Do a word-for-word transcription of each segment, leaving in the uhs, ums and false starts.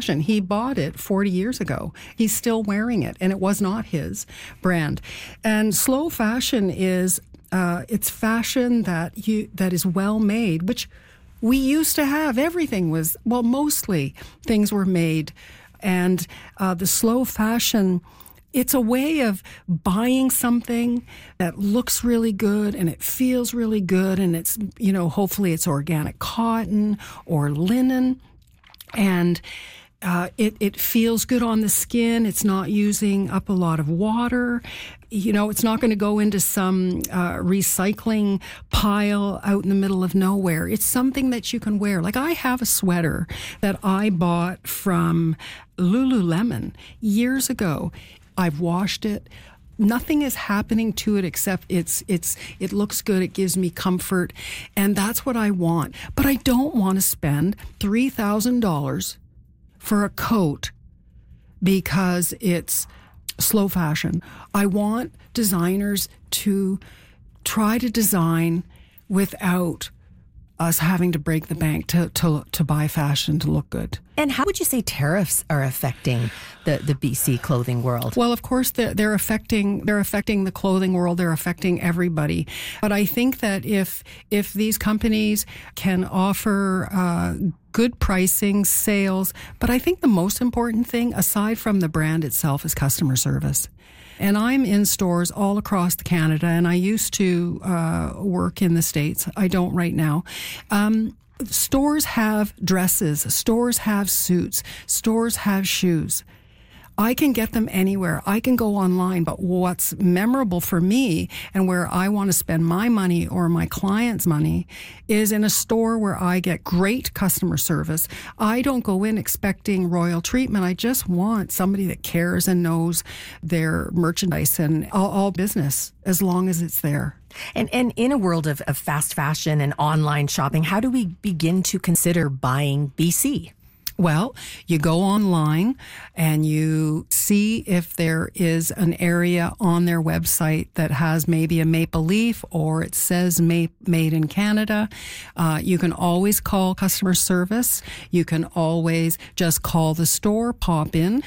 fashion. He bought it forty years ago. He's still wearing it, and it was not his brand. And slow fashion is uh, it's fashion that you that is well made, which we used to have. Everything was, well, mostly things were made. And uh, the slow fashion, it's a way of buying something that looks really good and it feels really good. And it's, you know, hopefully it's organic cotton or linen. And uh, it, it feels good on the skin. It's not using up a lot of water. You know, it's not going to go into some uh, recycling pile out in the middle of nowhere. It's something that you can wear. Like, I have a sweater that I bought from Lululemon years ago. I've washed it. Nothing is happening to it except it's it's it looks good. It gives me comfort, and that's what I want. But I don't want to spend three thousand dollars for a coat because it's slow fashion. I want designers to try to design without us having to break the bank to, to to buy fashion to look good. And how would you say tariffs are affecting the, the B C clothing world? Well, of course, they're, they're affecting they're affecting the clothing world. They're affecting everybody. But I think that if if these companies can offer uh, good pricing, sales, but I think the most important thing, aside from the brand itself, is customer service. And I'm in stores all across Canada, and I used to uh, work in the States. I don't right now. Um, stores have dresses. Stores have suits. Stores have shoes. I can get them anywhere. I can go online, but what's memorable for me and where I want to spend my money or my client's money is in a store where I get great customer service. I don't go in expecting royal treatment. I just want somebody that cares and knows their merchandise and all, all business, as long as it's there. And and in a world of, of fast fashion and online shopping, how do we begin to consider buying B C? Well, you go online and you see if there is an area on their website that has maybe a maple leaf or it says made in Canada. Uh, you can always call customer service. You can always just call the store, pop in.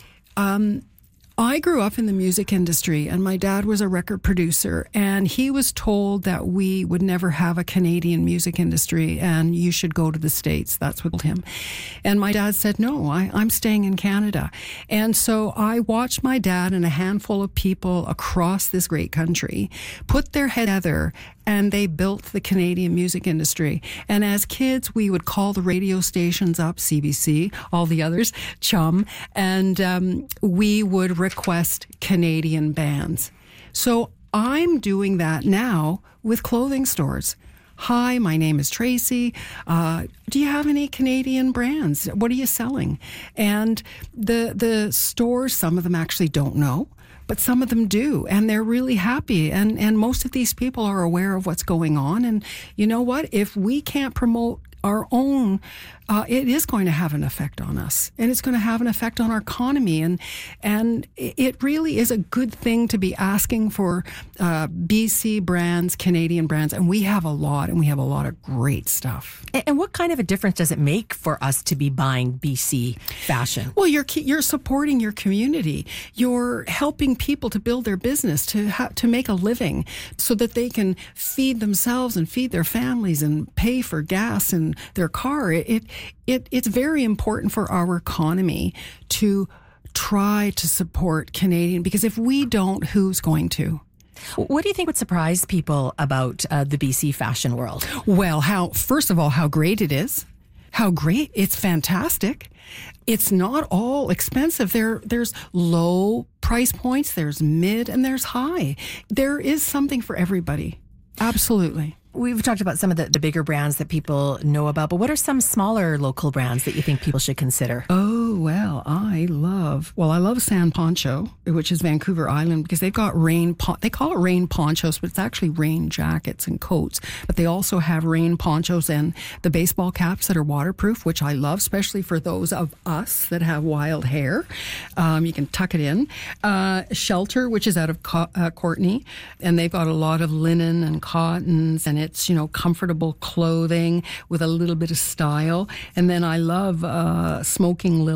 Um, I grew up in the music industry, and my dad was a record producer, and he was told that we would never have a Canadian music industry and you should go to the States. That's what told him. And my dad said, no, I, I'm staying in Canada. And so I watched my dad and a handful of people across this great country put their head together, and they built the Canadian music industry. And as kids, we would call the radio stations up, C B C, all the others, Chum, and um, we would request Canadian bands. So I'm doing that now with clothing stores. Hi, my name is Tracy. Uh, do you have any Canadian brands? What are you selling? And the the stores, some of them actually don't know, but some of them do, and they're really happy. And, and most of these people are aware of what's going on. And you know what? If we can't promote our own, uh, it is going to have an effect on us, and it's going to have an effect on our economy. And and it really is a good thing to be asking for uh, B C brands, Canadian brands, and we have a lot, and we have a lot of great stuff. And, and what kind of a difference does it make for us to be buying B C fashion? Well, you're you're supporting your community. You're helping people to build their business, to ha- to make a living, so that they can feed themselves and feed their families and pay for gas and their car. It, it, it it's very important for our economy to try to support Canadian, because if we don't, who's going to? What do you think would surprise people about uh, the B C fashion world? Well, how first of all, how great it is. How great. It's fantastic. It's not all expensive. There, there's low price points, there's mid, and there's high. There is something for everybody. Absolutely. We've talked about some of the, the bigger brands that people know about, but what are some smaller local brands that you think people should consider? Oh, well, I love, well, I love San Poncho, which is Vancouver Island, because they've got rain, pon- they call it rain ponchos, but it's actually rain jackets and coats. But they also have rain ponchos and the baseball caps that are waterproof, which I love, especially for those of us that have wild hair. Um, you can tuck it in. Uh, Shelter, which is out of Co- uh, Courtney, and they've got a lot of linen and cottons, and it's, you know, comfortable clothing with a little bit of style. And then I love uh, Smoking Lily.